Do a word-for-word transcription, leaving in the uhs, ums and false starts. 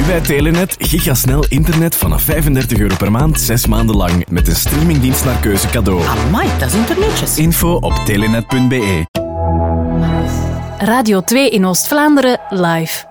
bij Telenet gigasnel internet vanaf vijfendertig euro per maand, zes maanden lang. Met een streamingdienst naar keuze cadeau. Amai, dat is internetjes. Info op telenet punt be. Radio twee in Oost-Vlaanderen live.